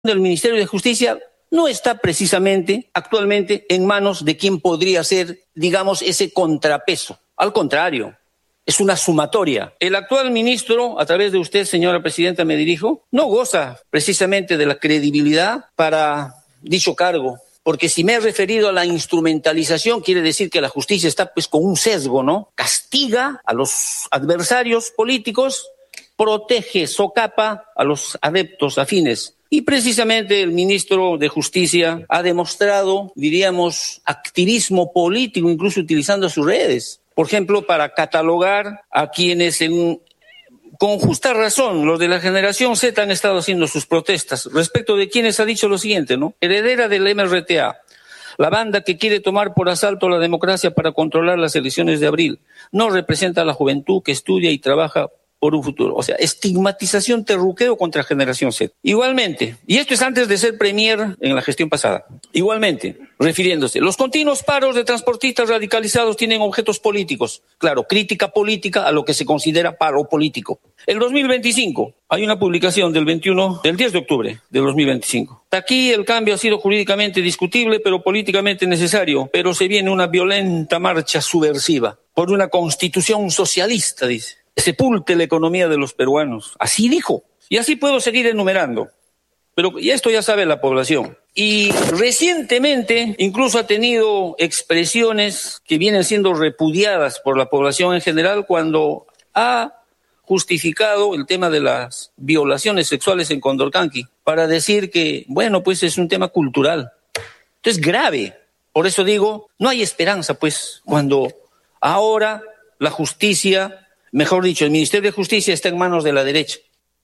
del Ministerio de Justicia no está precisamente actualmente en manos de quien podría ser, digamos, ese contrapeso. Al contrario, es una sumatoria. El actual ministro, a través de usted, señora presidenta, me dirijo, no goza precisamente de la credibilidad para dicho cargo. Porque si me he referido a la instrumentalización, quiere decir que la justicia está pues con un sesgo, ¿no? Castiga a los adversarios políticos, protege, socapa a los adeptos afines. Y precisamente el ministro de Justicia ha demostrado, diríamos, activismo político, incluso utilizando sus redes. Por ejemplo, para catalogar a quienes con justa razón, los de la generación Z han estado haciendo sus protestas. Respecto de quienes ha dicho lo siguiente, ¿no? Heredera del MRTA, la banda que quiere tomar por asalto la democracia para controlar las elecciones de abril, no representa a la juventud que estudia y trabaja por un futuro. O sea, estigmatización, terruqueo contra generación Z. Igualmente, y esto es antes de ser premier en la gestión pasada, igualmente, refiriéndose, los continuos paros de transportistas radicalizados tienen objetos políticos. Claro, crítica política a lo que se considera paro político. El 2025, hay una publicación del 10 de octubre del 2025. Aquí el cambio ha sido jurídicamente discutible, pero políticamente necesario, pero se viene una violenta marcha subversiva por una constitución socialista, dice. Sepulte la economía de los peruanos. Así dijo. Y así puedo seguir enumerando. Pero y esto ya sabe la población. Y recientemente incluso ha tenido expresiones que vienen siendo repudiadas por la población en general cuando ha justificado el tema de las violaciones sexuales en Condorcanqui para decir que, bueno, pues es un tema cultural. Entonces, grave. Por eso digo, no hay esperanza, pues, cuando ahora la justicia... Mejor dicho, el Ministerio de Justicia está en manos de la derecha.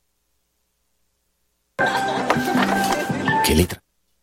¿Qué letra?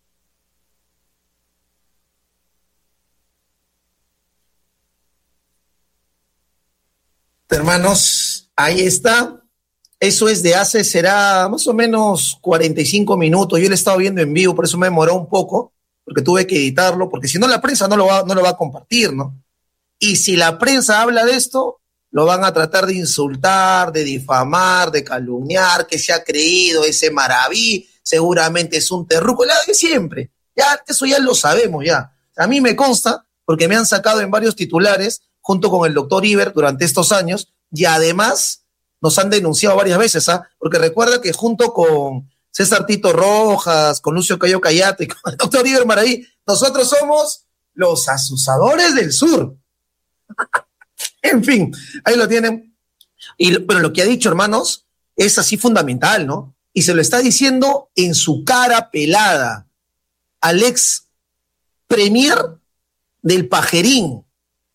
Hermanos, ahí está. Eso es de hace, será más o menos 45 minutos. Yo lo he estado viendo en vivo, por eso me demoró un poco, porque tuve que editarlo, porque si no la prensa no lo va a compartir, ¿no? Y si la prensa habla de esto, lo van a tratar de insultar, de difamar, de calumniar, que se ha creído ese maraví, seguramente es un terruco, la de siempre. Ya, eso ya lo sabemos ya. A mí me consta, porque me han sacado en varios titulares, junto con el doctor Iber durante estos años, y además nos han denunciado varias veces, ¿ah? Porque recuerda que junto con César Tito Rojas, con Lucio Cayo Cayate y con el doctor Iber Maraví, nosotros somos los asusadores del sur. En fin, ahí lo tienen. Pero lo que ha dicho, hermanos, es así fundamental, ¿no? Y se lo está diciendo en su cara pelada al ex premier del Pajerín,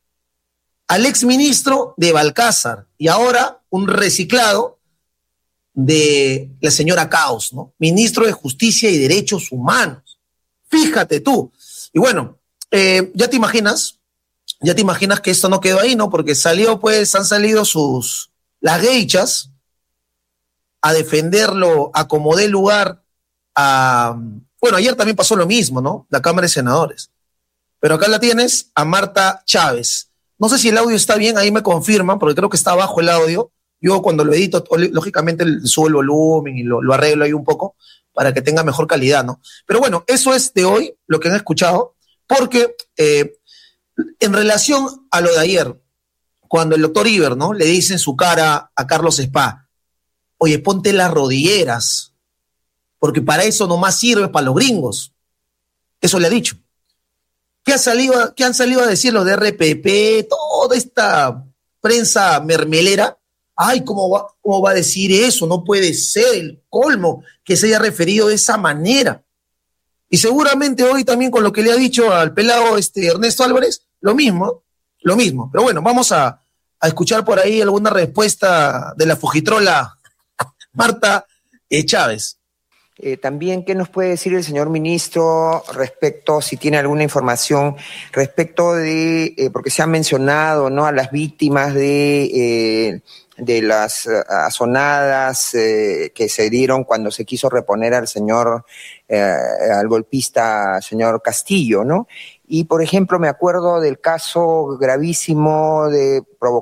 al ex ministro de Balcázar y ahora un reciclado de la señora Caos, ¿no? Ministro de Justicia y Derechos Humanos. Fíjate tú. Y bueno, ya te imaginas que esto no quedó ahí, ¿no? Porque han salido las geichas a defenderlo, a como dé lugar bueno, ayer también pasó lo mismo, ¿no? La Cámara de Senadores. Pero acá la tienes a Marta Chávez. No sé si el audio está bien, ahí me confirman, porque creo que está abajo el audio. Yo cuando lo edito, lógicamente subo el volumen y lo arreglo ahí un poco para que tenga mejor calidad, ¿no? Pero bueno, eso es de hoy, lo que han escuchado, porque en relación a lo de ayer, cuando el doctor Iber, ¿no?, le dice en su cara a Carlos Spa, oye, ponte las rodilleras, porque para eso nomás sirve para los gringos. Eso le ha dicho. ¿Qué han salido a decir los de RPP, toda esta prensa mermelera? Ay, ¿cómo va a decir eso? No puede ser el colmo que se haya referido de esa manera. Y seguramente hoy también con lo que le ha dicho al pelado Ernesto Álvarez, lo mismo. Pero bueno, vamos a escuchar por ahí alguna respuesta de la fujitrola Marta Chávez. También, ¿qué nos puede decir el señor ministro respecto, si tiene alguna información, respecto de, porque se han mencionado, ¿no?, a las víctimas de las azonadas que se dieron cuando se quiso reponer al golpista señor Castillo, ¿no? Y, por ejemplo, me acuerdo del caso gravísimo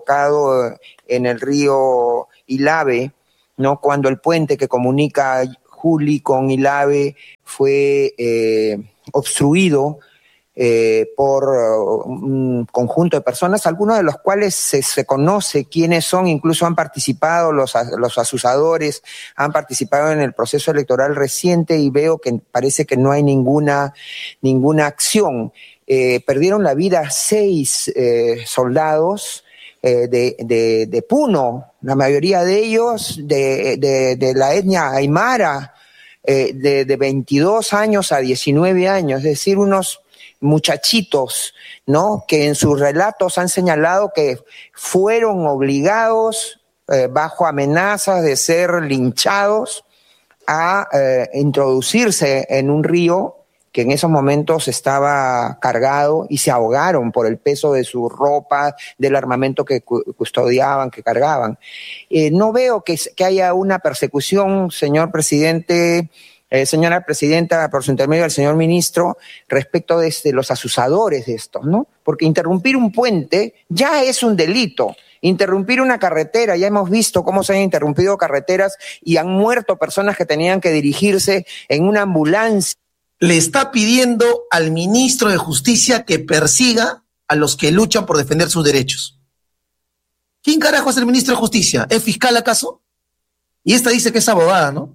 provocado en el río Ilave, ¿no?, cuando el puente que comunica Juli con ILAVE fue obstruido por un conjunto de personas, algunos de los cuales se conoce quiénes son, incluso han participado, los asusadores han participado en el proceso electoral reciente, y veo que parece que no hay ninguna acción. Perdieron la vida 6 soldados de Puno, la mayoría de ellos de la etnia aymara, de 22 años a 19 años, es decir, unos muchachitos, ¿no?, que en sus relatos han señalado que fueron obligados, bajo amenazas de ser linchados, a introducirse en un río que en esos momentos estaba cargado, y se ahogaron por el peso de su ropa, del armamento que custodiaban, que cargaban. No veo que haya una persecución, señor presidente, señora presidenta, por su intermedio al señor ministro, respecto de los asusadores de estos, ¿no? Porque interrumpir un puente ya es un delito. Interrumpir una carretera, ya hemos visto cómo se han interrumpido carreteras y han muerto personas que tenían que dirigirse en una ambulancia. Le está pidiendo al ministro de Justicia que persiga a los que luchan por defender sus derechos. ¿Quién carajo es el ministro de Justicia? ¿Es fiscal acaso? Y esta dice que es abogada, ¿no?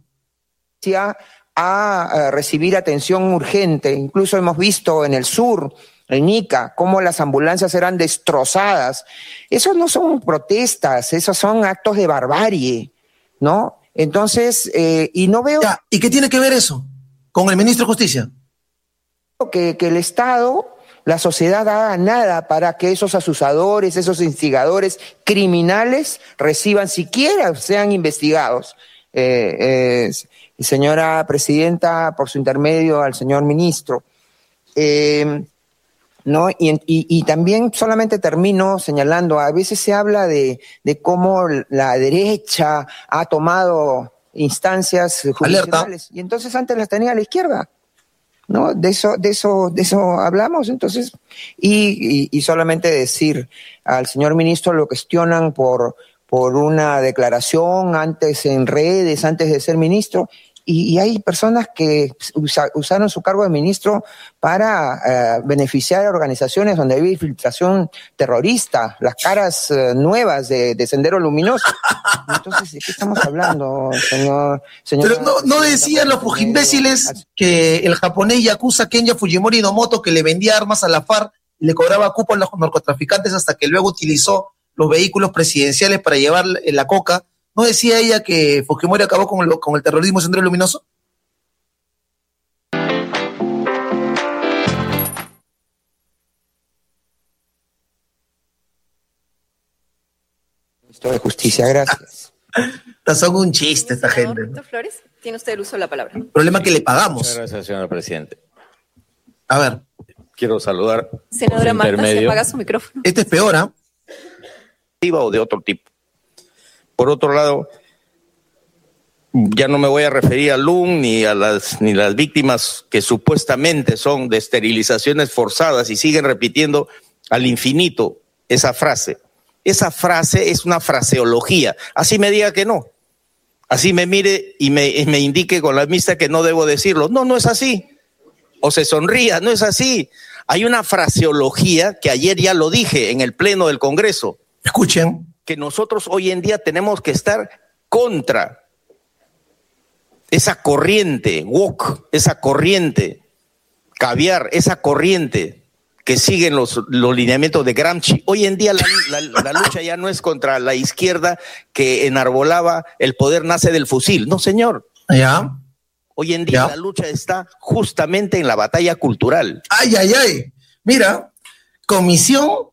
A recibir atención urgente. Incluso hemos visto en el sur, en Ica, cómo las ambulancias eran destrozadas. Esos no son protestas, esos son actos de barbarie, ¿no? Entonces, y no veo... Ya, ¿y qué tiene que ver eso con el ministro de Justicia? Que el Estado, la sociedad, haga nada para que esos asusadores, esos instigadores criminales reciban, siquiera sean investigados. Señora presidenta, por su intermedio al señor ministro, ¿no? Y también solamente termino señalando, a veces se habla de cómo la derecha ha tomado instancias judiciales, y entonces antes las tenía la izquierda, ¿no? De eso hablamos. Entonces, y solamente decir, al señor ministro lo cuestionan por una declaración antes en redes, antes de ser ministro, y hay personas que usaron su cargo de ministro para beneficiar a organizaciones donde había infiltración terrorista, las caras nuevas de Sendero Luminoso. Entonces, ¿de qué estamos hablando, señor? Pero no decían los fujimbéciles que el japonés Yakuza Kenya Fujimori Nomoto, que le vendía armas a la FARC y le cobraba cupo a los narcotraficantes hasta que luego utilizó los vehículos presidenciales para llevar la coca? ¿No decía ella que Fujimori acabó con el terrorismo de Sendero Luminoso? Ministro de Justicia, gracias. Son un chiste esta gente, ¿no? Flores, tiene usted el uso de la palabra. El problema es que le pagamos. Muchas gracias, señora presidente. A ver. Quiero saludar. Senadora Marta, se apaga su micrófono. Este es peor, ¿ah? O de otro tipo. Por otro lado, ya no me voy a referir a Lum ni las víctimas que supuestamente son de esterilizaciones forzadas y siguen repitiendo al infinito esa frase. Esa frase es una fraseología. Así me diga que no. Así me mire y me indique con la vista que no debo decirlo. No es así. O se sonría, no es así. Hay una fraseología que ayer ya lo dije en el Pleno del Congreso. Escuchen. Que nosotros hoy en día tenemos que estar contra esa corriente woke, esa corriente caviar, esa corriente que siguen los lineamientos de Gramsci. Hoy en día la lucha ya no es contra la izquierda que enarbolaba el poder nace del fusil. No, señor. Ya. Hoy en día ya. La lucha está justamente en la batalla cultural. Ay. Mira, Comisión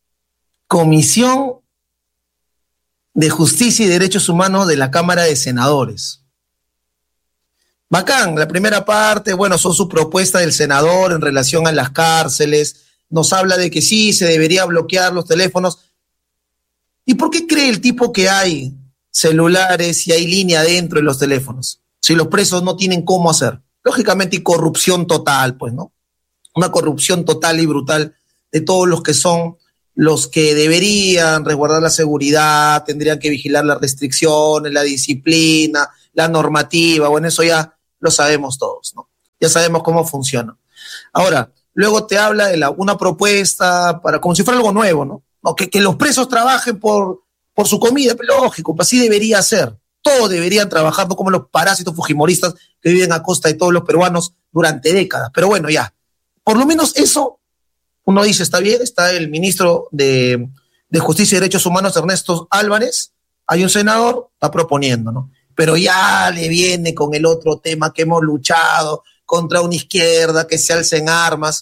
de Justicia y Derechos Humanos de la Cámara de Senadores. Bacán, la primera parte, bueno, son sus propuestas del senador en relación a las cárceles, nos habla de que sí, se debería bloquear los teléfonos. ¿Y por qué cree el tipo que hay celulares y hay línea dentro de los teléfonos? Si los presos no tienen cómo hacer. Lógicamente hay corrupción total, pues, ¿no? Una corrupción total y brutal de todos los que son los que deberían resguardar la seguridad, tendrían que vigilar las restricciones, la disciplina, la normativa, bueno, eso ya lo sabemos todos, ¿no? Ya sabemos cómo funciona. Ahora, luego te habla de una propuesta para, como si fuera algo nuevo, ¿no? No, que los presos trabajen por su comida, pero lógico, pues así debería ser. Todos deberían trabajar, no como los parásitos fujimoristas que viven a costa de todos los peruanos durante décadas. Pero bueno, ya. Por lo menos eso, uno dice, está bien, está el ministro de Justicia y Derechos Humanos, Ernesto Álvarez, hay un senador, está proponiendo, ¿no? Pero ya le viene con el otro tema que hemos luchado contra una izquierda que se alza en armas.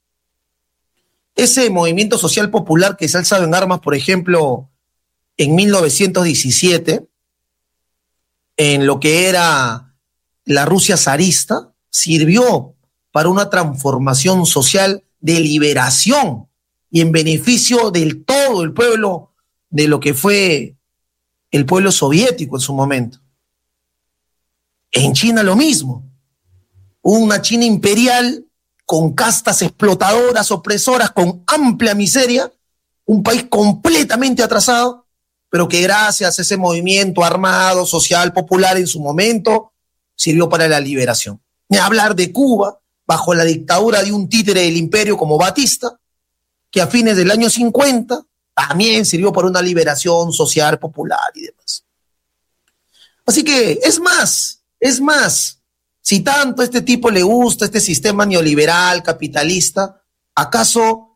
Ese movimiento social popular que se ha alzado en armas, por ejemplo, en 1917, en lo que era la Rusia zarista, sirvió para una transformación social de liberación y en beneficio del todo el pueblo, de lo que fue el pueblo soviético en su momento. En China lo mismo. Una China imperial con castas explotadoras, opresoras, con amplia miseria, un país completamente atrasado, pero que gracias a ese movimiento armado, social, popular en su momento, sirvió para la liberación. Ni hablar de Cuba, bajo la dictadura de un títere del imperio como Batista, que a fines del año 50 también sirvió para una liberación social, popular y demás. Así que, es más, si tanto a este tipo le gusta este sistema neoliberal, capitalista, ¿acaso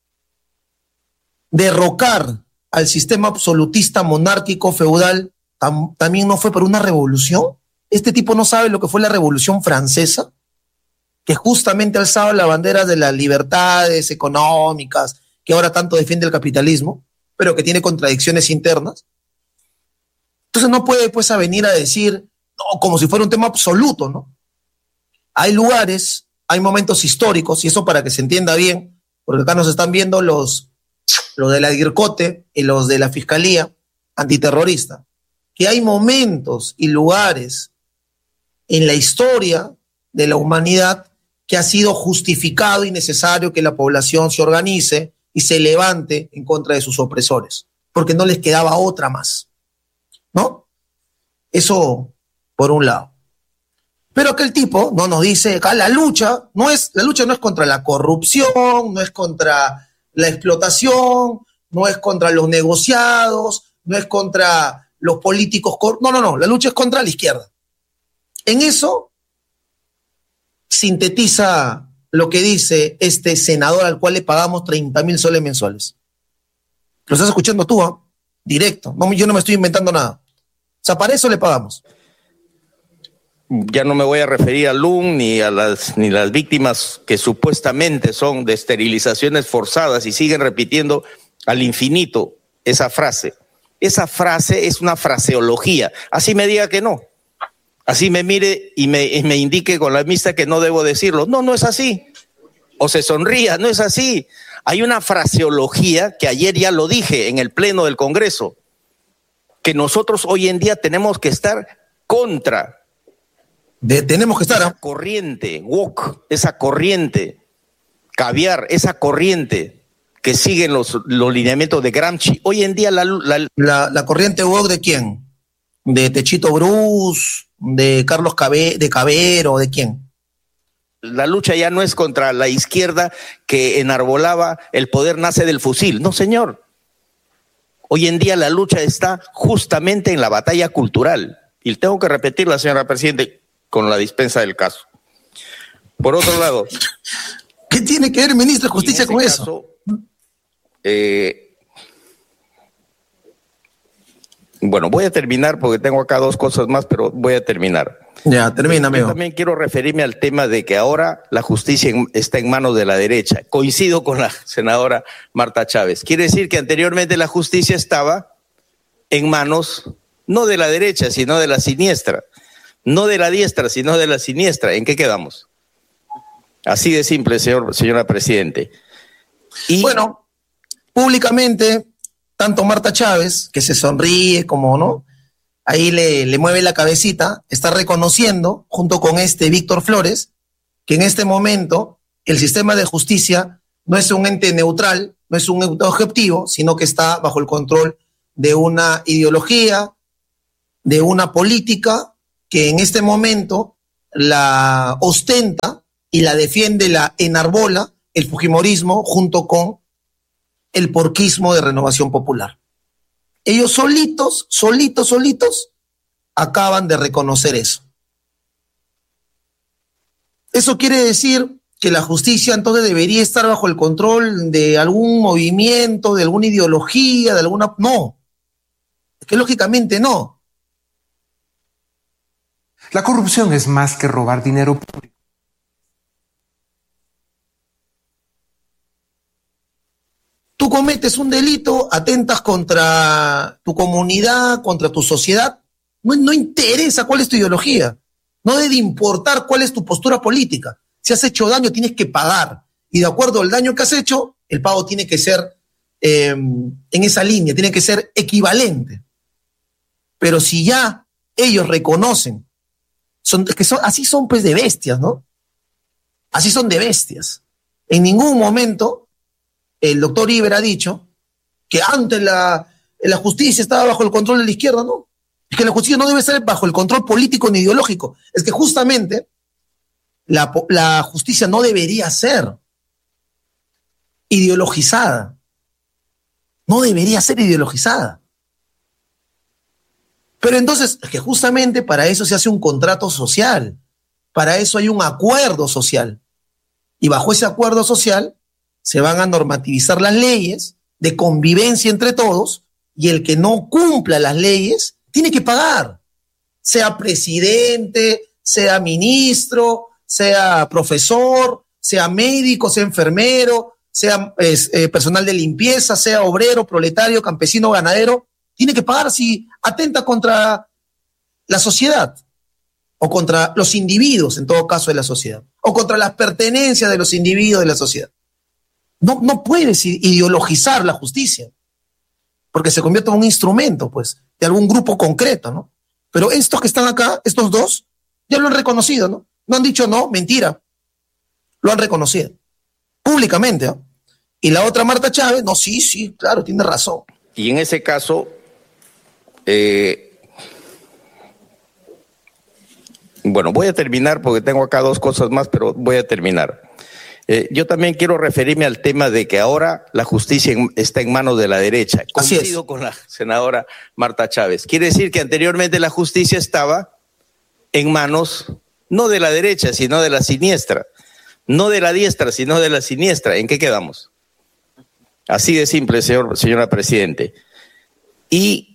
derrocar al sistema absolutista, monárquico, feudal, también no fue por una revolución? ¿Este tipo no sabe lo que fue la Revolución Francesa? Que justamente alzaba la bandera de las libertades económicas, que ahora tanto defiende el capitalismo, pero que tiene contradicciones internas. Entonces no puede pues venir a decir, no, como si fuera un tema absoluto, ¿no? Hay lugares, hay momentos históricos, y eso para que se entienda bien, porque acá nos están viendo los de la DIRCOTE y los de la Fiscalía Antiterrorista, que hay momentos y lugares en la historia de la humanidad que ha sido justificado y necesario que la población se organice y se levante en contra de sus opresores, porque no les quedaba otra más, ¿no? Eso por un lado. Pero aquel tipo no nos dice, acá la lucha no es contra la corrupción, no es contra la explotación, no es contra los negociados, no es contra los políticos, no, la lucha es contra la izquierda. En eso sintetiza lo que dice este senador al cual le pagamos 30,000 soles mensuales. Lo estás escuchando tú, ¿eh? Directo. No, yo no me estoy inventando nada. O sea, para eso le pagamos. Ya no me voy a referir a Lung ni a las víctimas que supuestamente son de esterilizaciones forzadas y siguen repitiendo al infinito esa frase. Esa frase es una fraseología. Así me diga que no. Así me mire y me indique con la vista que no debo decirlo. No, no es así. O se sonría, no es así. Hay una fraseología que ayer ya lo dije en el Pleno del Congreso, que nosotros hoy en día tenemos que estar contra. Tenemos que estar. Esa corriente, woke, esa corriente, caviar, esa corriente que siguen los lineamientos de Gramsci. Hoy en día la corriente woke, ¿de quién? ¿De Techito Bruce? ¿De Carlos Cabero? ¿De quién? La lucha ya no es contra la izquierda que enarbolaba el poder nace del fusil. No, señor. Hoy en día la lucha está justamente en la batalla cultural. Y tengo que repetirla, señora Presidente, con la dispensa del caso. Por otro lado, ¿qué tiene que ver el ministro de Justicia con eso? Bueno, voy a terminar porque tengo acá dos cosas más, pero voy a terminar. Ya, termina, amigo. Yo también quiero referirme al tema de que ahora la justicia está en manos de la derecha. Coincido con la senadora Marta Chávez. Quiere decir que anteriormente la justicia estaba en manos no de la derecha, sino de la siniestra. No de la diestra, sino de la siniestra. ¿En qué quedamos? Así de simple, señora Presidente. Y bueno, públicamente, tanto Marta Chávez, que se sonríe como, ¿no? Ahí le mueve la cabecita, está reconociendo, junto con Víctor Flores, que en este momento el sistema de justicia no es un ente neutral, no es un ente objetivo, sino que está bajo el control de una ideología, de una política que en este momento la ostenta y la defiende, la enarbola el fujimorismo junto con el porquismo de Renovación Popular. Ellos solitos acaban de reconocer eso. Eso quiere decir que la justicia entonces debería estar bajo el control de algún movimiento, de alguna ideología, de alguna... No, es que lógicamente no. La corrupción es más que robar dinero público. Tú cometes un delito, atentas contra tu comunidad, contra tu sociedad, no interesa cuál es tu ideología, no debe importar cuál es tu postura política. Si has hecho daño, tienes que pagar, y de acuerdo al daño que has hecho, el pago tiene que ser en esa línea, tiene que ser equivalente. Pero si ya ellos reconocen, así son pues de bestias, ¿no? Así son de bestias. En ningún momento el doctor Iber ha dicho que antes la justicia estaba bajo el control de la izquierda, ¿no? Es que la justicia no debe estar bajo el control político ni ideológico. Es que justamente la justicia no debería ser ideologizada. No debería ser ideologizada. Pero entonces, es que justamente para eso se hace un contrato social. Para eso hay un acuerdo social. Y bajo ese acuerdo social se van a normativizar las leyes de convivencia entre todos, y el que no cumpla las leyes tiene que pagar, sea presidente, sea ministro, sea profesor, sea médico, sea enfermero, sea personal de limpieza, sea obrero, proletario, campesino, ganadero, tiene que pagar si atenta contra la sociedad, o contra los individuos, en todo caso de la sociedad, o contra las pertenencias de los individuos de la sociedad. No puedes ideologizar la justicia, porque se convierte en un instrumento, pues, de algún grupo concreto, ¿no? Pero estos que están acá, estos dos, ya lo han reconocido, ¿no? No han dicho no, mentira. Lo han reconocido. Públicamente, ¿no? Y la otra Marta Chávez, no, sí, claro, tiene razón. Y en ese caso, bueno, voy a terminar porque tengo acá dos cosas más, pero voy a terminar. Yo también quiero referirme al tema de que ahora la justicia está en manos de la derecha. Coincido con la senadora Marta Chávez. Quiere decir que anteriormente la justicia estaba en manos no de la derecha, sino de la siniestra. No de la diestra, sino de la siniestra. ¿En qué quedamos? Así de simple, señora Presidente. Y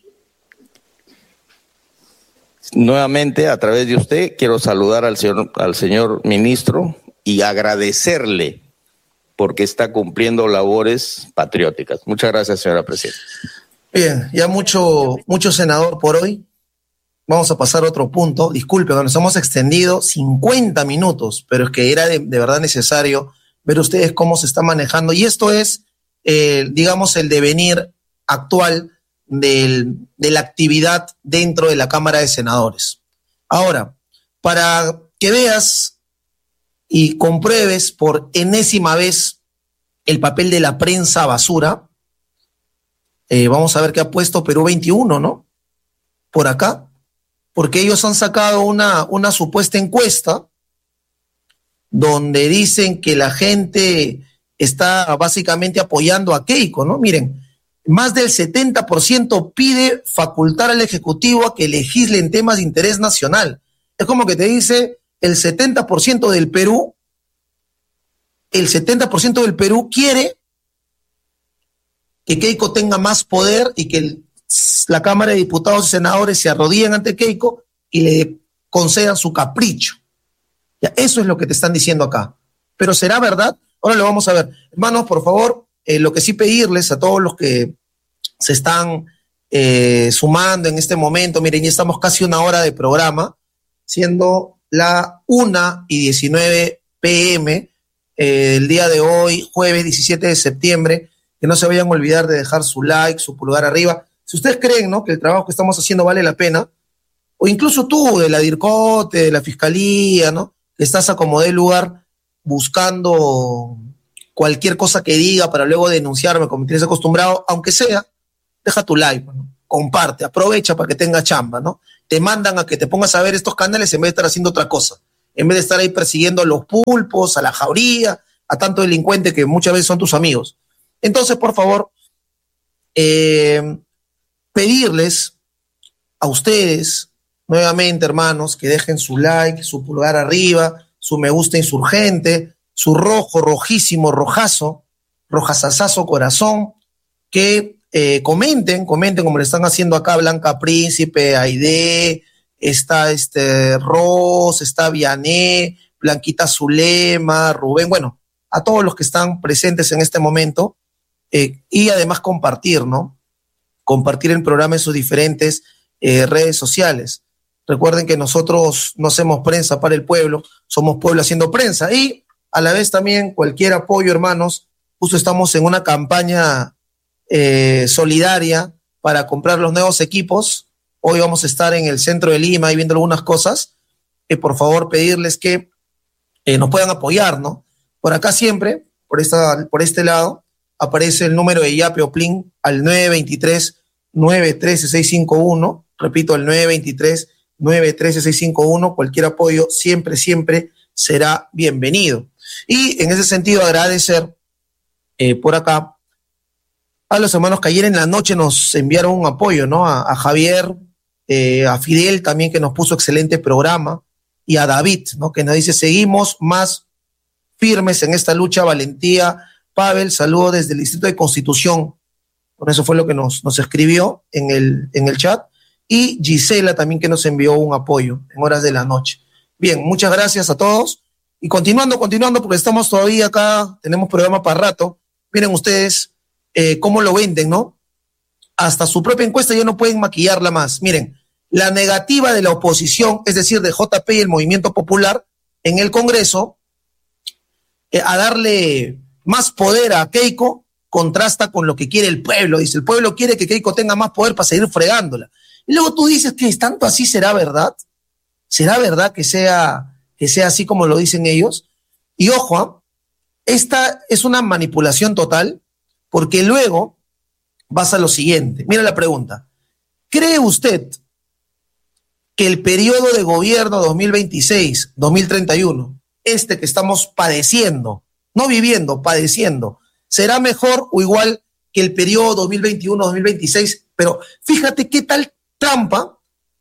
nuevamente, a través de usted, quiero saludar al señor ministro y agradecerle porque está cumpliendo labores patrióticas. Muchas gracias, señora Presidenta. Bien, ya mucho senador por hoy. Vamos a pasar a otro punto. Disculpe, nos hemos extendido 50 minutos, pero es que era de verdad necesario ver ustedes cómo se está manejando. Y esto es, digamos, el devenir actual de la actividad dentro de la Cámara de Senadores. Ahora, para que veas y compruebes por enésima vez el papel de la prensa basura, vamos a ver qué ha puesto Perú 21, ¿no? Por acá, porque ellos han sacado una supuesta encuesta donde dicen que la gente está básicamente apoyando a Keiko, ¿no? Miren, más del 70% pide facultar al Ejecutivo a que legisle en temas de interés nacional. Es como que te dice el 70% del Perú, quiere que Keiko tenga más poder y que la Cámara de Diputados y Senadores se arrodillen ante Keiko y le concedan su capricho. Ya, eso es lo que te están diciendo acá. Pero ¿será verdad? Ahora lo vamos a ver. Hermanos, por favor, lo que sí pedirles a todos los que se están sumando en este momento, miren, ya estamos casi una hora de programa, siendo la 1:19 p.m. El día de hoy, jueves 17 de septiembre, que no se vayan a olvidar de dejar su like, su pulgar arriba. Si ustedes creen, ¿no?, que el trabajo que estamos haciendo vale la pena, o incluso tú, de la DIRCOTE, de la Fiscalía, ¿no?, que estás a como de lugar buscando cualquier cosa que diga para luego denunciarme como tienes acostumbrado, aunque sea, deja tu like, ¿no?, comparte, aprovecha para que tenga chamba, ¿no? te mandan a que te pongas a ver estos canales en vez de estar haciendo otra cosa, en vez de estar ahí persiguiendo a los pulpos, a la jauría, a tanto delincuente que muchas veces son tus amigos. Entonces, por favor, pedirles a ustedes, nuevamente, hermanos, que dejen su like, su pulgar arriba, su me gusta insurgente, su rojo, rojísimo, rojazo, rojazazazo corazón, que comenten como le están haciendo acá Blanca Príncipe, Aide, está Ros, está Viané, Blanquita Zulema, Rubén, bueno, a todos los que están presentes en este momento, y además compartir, ¿no? Compartir el programa en sus diferentes redes sociales. Recuerden que nosotros no hacemos prensa para el pueblo, somos pueblo haciendo prensa, y a la vez también cualquier apoyo, hermanos. Justo estamos en una campaña solidaria para comprar los nuevos equipos. Hoy vamos a estar en el centro de Lima y viendo algunas cosas. Por favor, pedirles que nos puedan apoyar, ¿no? Por acá siempre, por este lado, aparece el número de Yape o Plin al 923-913-651. Repito, al 923-913-651. Cualquier apoyo siempre será bienvenido. Y en ese sentido, agradecer por acá a los hermanos que ayer en la noche nos enviaron un apoyo, ¿no? A Javier, a Fidel también, que nos puso excelente programa, y a David, ¿no? Que nos dice, seguimos más firmes en esta lucha, valentía. Pavel, saludo desde el Distrito de Constitución. Por eso fue lo que nos escribió en el chat. Y Gisela también, que nos envió un apoyo en horas de la noche. Bien, muchas gracias a todos. Y continuando, porque estamos todavía acá, tenemos programa para rato. Miren ustedes cómo lo venden, ¿no? Hasta su propia encuesta ya no pueden maquillarla más. Miren, la negativa de la oposición, es decir, de JP y el Movimiento Popular en el Congreso, a darle más poder a Keiko, contrasta con lo que quiere el pueblo. Dice, el pueblo quiere que Keiko tenga más poder para seguir fregándola. Y luego tú dices que tanto así será verdad. ¿Será verdad que sea así como lo dicen ellos? Y ojo, esta es una manipulación total, porque luego vas a lo siguiente. Mira la pregunta. ¿Cree usted que el periodo de gobierno 2026-2031, que estamos padeciendo, no viviendo, padeciendo, será mejor o igual que el periodo 2021-2026? Pero fíjate qué tal trampa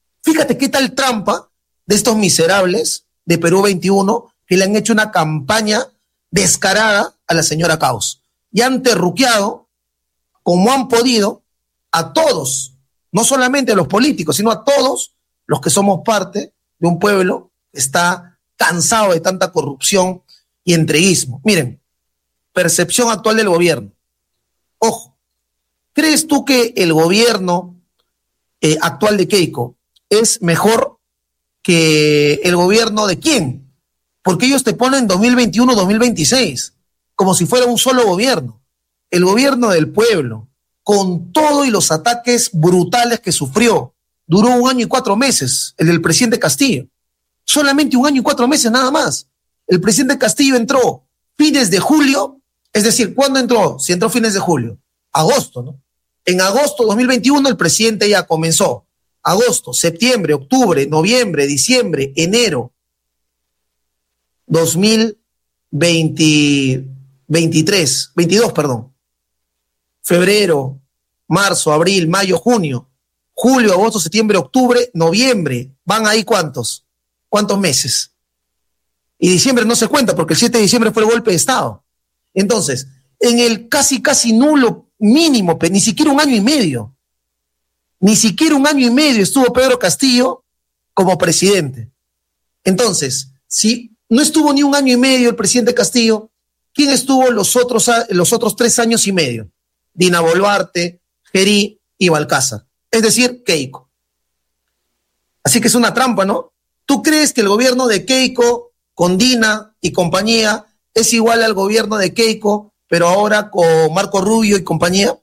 de estos miserables de Perú 21, que le han hecho una campaña descarada a la señora Caos. Y han terruqueado, como han podido, a todos, no solamente a los políticos, sino a todos los que somos parte de un pueblo que está cansado de tanta corrupción y entreguismo. Miren, percepción actual del gobierno. Ojo, ¿crees tú que el gobierno actual de Keiko es mejor que el gobierno de quién? Porque ellos te ponen 2021-2026 como si fuera un solo gobierno. El gobierno del pueblo, con todo y los ataques brutales que sufrió, duró 1 año y 4 meses, el del presidente Castillo. Solamente 1 año y 4 meses nada más. El presidente Castillo entró fines de julio, es decir, ¿cuándo entró? Si entró fines de julio, agosto, ¿no? En agosto 2021 el presidente ya comenzó. Agosto, septiembre, octubre, noviembre, diciembre, enero 2022, febrero, marzo, abril, mayo, junio, julio, agosto, septiembre, octubre, noviembre. ¿Van ahí cuántos? ¿Cuántos meses? Y diciembre no se cuenta porque el 7 de diciembre fue el golpe de Estado. Entonces, en el casi nulo mínimo, ni siquiera 1 año y medio. Ni siquiera 1 año y medio estuvo Pedro Castillo como presidente. Entonces, si no estuvo ni 1 año y medio el presidente Castillo, ¿quién estuvo los otros 3 años y medio? Dina Boluarte, Gerí y Balcázar. Es decir, Keiko. Así que es una trampa, ¿no? ¿Tú crees que el gobierno de Keiko, con Dina y compañía, es igual al gobierno de Keiko, pero ahora con Marco Rubio y compañía?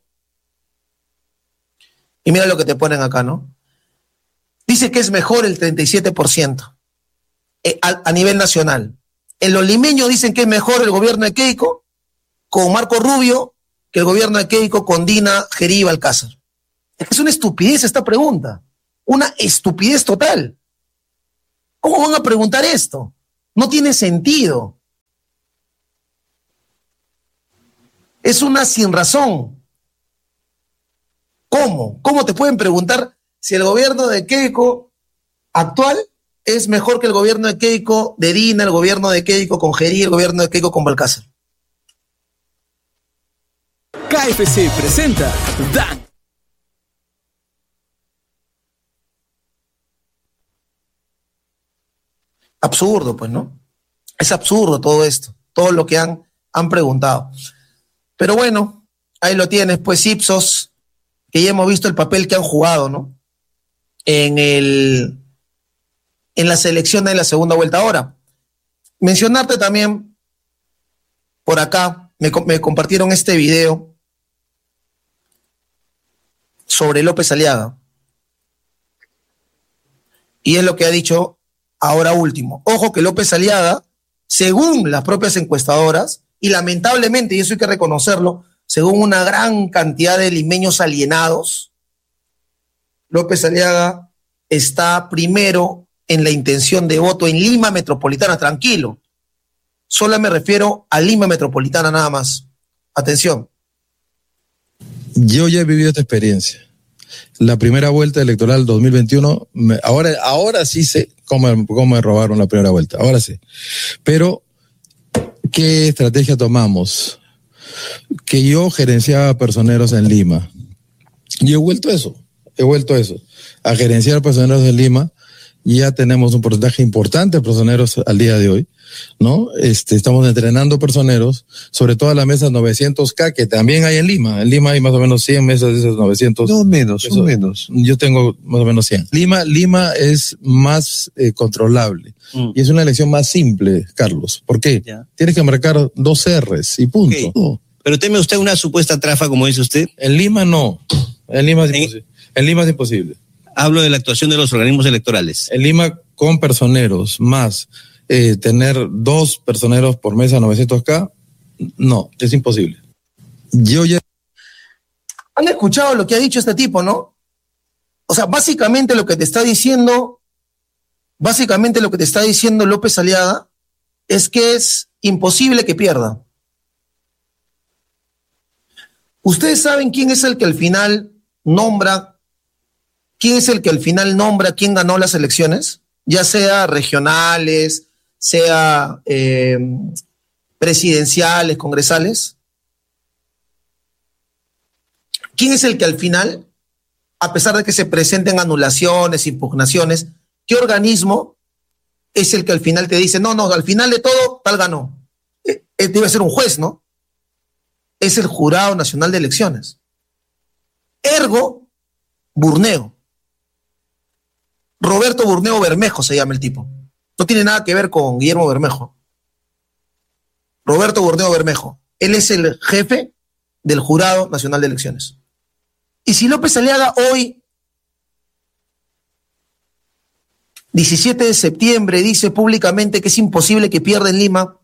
Y mira lo que te ponen acá, ¿no? Dice que es mejor el 37% a nivel nacional. En los limeños dicen que es mejor el gobierno de Keiko con Marco Rubio que el gobierno de Keiko con Dina, Gerí y Balcázar. Es una estupidez esta pregunta. una estupidez total. ¿Cómo van a preguntar esto? No tiene sentido. Es una sin razón. ¿Cómo? ¿Cómo te pueden preguntar si el gobierno de Keiko actual es mejor que el gobierno de Keiko de Dina, el gobierno de Keiko con Gerí, el gobierno de Keiko con Balcázar? KFC presenta Dan. Absurdo, pues, ¿no? Es absurdo todo esto, todo lo que han preguntado. Pero bueno, ahí lo tienes, pues, Ipsos, que ya hemos visto el papel que han jugado, ¿no? En la selección de la segunda vuelta. Ahora, mencionarte también, por acá, me compartieron este video sobre López Aliaga. Y es lo que ha dicho ahora último. Ojo que López Aliaga, según las propias encuestadoras, y lamentablemente, y eso hay que reconocerlo, según una gran cantidad de limeños alienados, López Aliaga está primero en la intención de voto en Lima Metropolitana. Tranquilo, solo me refiero a Lima Metropolitana nada más. Atención. Yo ya he vivido esta experiencia. La primera vuelta electoral 2021, ahora sí sé cómo me robaron la primera vuelta, ahora sí. Pero, ¿qué estrategia tomamos? Que yo gerenciaba personeros en Lima. Y he vuelto a eso, a gerenciar personeros en Lima. Ya tenemos un porcentaje importante de personeros al día de hoy, ¿no? Estamos entrenando personeros, sobre todo a la mesa 900K, que también hay en Lima. En Lima hay más o menos 100 mesas de esos 900. No, menos. Yo tengo más o menos 100. Lima es más controlable. Y es una elección más simple, Carlos. ¿Por qué? Ya. Tienes que marcar 2 R's y punto. Okay. Pero teme usted una supuesta trafa, como dice usted. En Lima no. En Lima es imposible. Hablo de la actuación de los organismos electorales. En Lima, con personeros, más tener 2 personeros por mesa 900K, no, es imposible. ¿Han escuchado lo que ha dicho este tipo, no? O sea, básicamente lo que te está diciendo López Aliaga es que es imposible que pierda. ¿Ustedes saben quién es el que al final nombra quién ganó las elecciones? Ya sea regionales, sea presidenciales, congresales. ¿Quién es el que al final, a pesar de que se presenten anulaciones, impugnaciones, qué organismo es el que al final te dice, no, al final de todo, tal ganó? Debe ser un juez, ¿no? Es el Jurado Nacional de Elecciones. Ergo, Burneo. Roberto Burneo Bermejo se llama el tipo. No tiene nada que ver con Guillermo Bermejo. Roberto Burneo Bermejo. Él es el jefe del Jurado Nacional de Elecciones. Y si López Aliaga hoy, 17 de septiembre, dice públicamente que es imposible que pierda en Lima,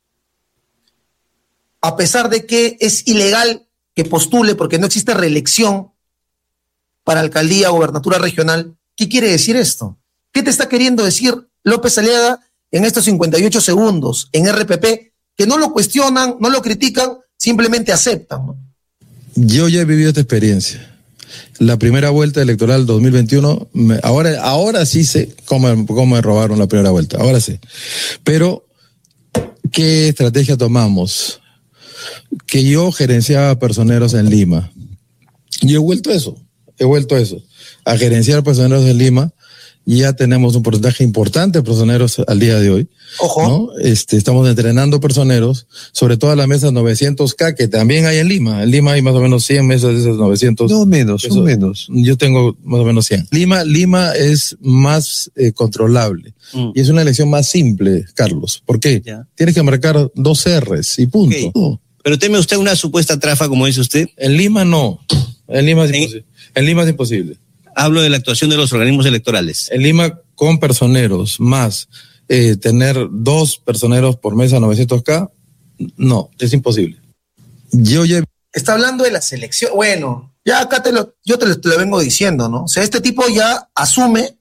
a pesar de que es ilegal que postule porque no existe reelección para alcaldía o gobernatura regional, ¿qué quiere decir esto? ¿Qué te está queriendo decir López Aliaga en estos 58 segundos en RPP, que no lo cuestionan, no lo critican, simplemente aceptan, ¿no? Yo ya he vivido esta experiencia. La primera vuelta electoral 2021, ahora sí sé cómo me robaron la primera vuelta, ahora sí. Pero, ¿qué estrategia tomamos? Que yo gerenciaba personeros en Lima. Y he vuelto a eso, a gerenciar personeros en Lima. Ya tenemos un porcentaje importante de personeros al día de hoy. Ojo. ¿No? Estamos entrenando personeros, sobre todo a la mesa 900K, que también hay en Lima. En Lima hay más o menos 100 mesas de esas 900. No, menos. Yo tengo más o menos 100. Lima es más controlable. Y es una elección más simple, Carlos. ¿Por qué? Ya. Tienes que marcar 2 R's y punto. Okay. Pero teme usted una supuesta trafa, como dice usted. En Lima no. En Lima es imposible. Hablo de la actuación de los organismos electorales. En Lima, con personeros, más tener 2 personeros por mesa 900K, no, es imposible. Está hablando de la selección. Bueno, ya acá yo te lo vengo diciendo, ¿no? O sea, este tipo ya asume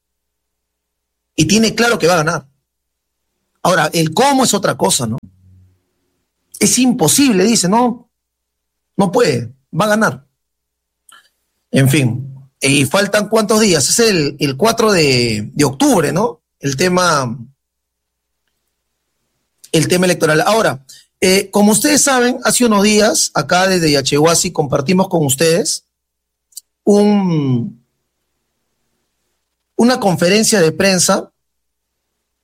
y tiene claro que va a ganar. Ahora, el cómo es otra cosa, ¿no? Es imposible, dice, no puede, va a ganar. En fin, y faltan ¿cuántos días? Es el 4 de octubre, ¿no? El tema electoral. Ahora, como ustedes saben, hace unos días, acá desde Yachehuasi, compartimos con ustedes una conferencia de prensa